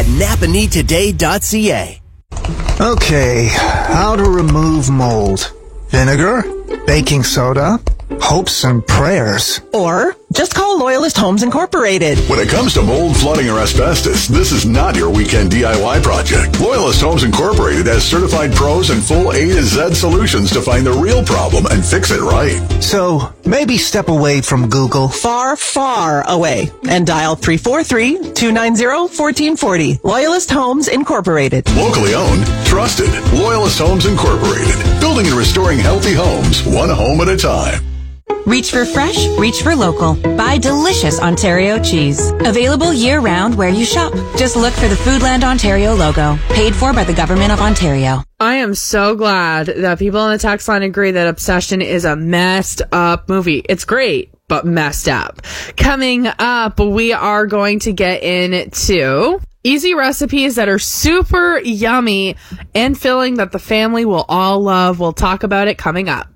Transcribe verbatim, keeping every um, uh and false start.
at napa need today dot c a. Okay, how to remove mold. Vinegar, baking soda, hopes and prayers. Or just call Loyalist Homes Incorporated. When it comes to mold, flooding, or asbestos, this is not your weekend D I Y project. Loyalist Homes Incorporated has certified pros and full A to Z solutions to find the real problem and fix it right. So, maybe step away from Google. Far, far away. And dial three four three, two nine zero, one four four zero. Loyalist Homes Incorporated. Locally owned, trusted. Loyalist Homes Incorporated. Building and restoring healthy homes, one home at a time. Reach for fresh, reach for local. Buy delicious Ontario cheese. Available year-round where you shop. Just look for the Foodland Ontario logo. Paid for by the Government of Ontario. I am so glad that people in the text line agree that Obsession is a messed up movie. It's great, but messed up. Coming up, we are going to get into easy recipes that are super yummy and filling that the family will all love. We'll talk about it coming up.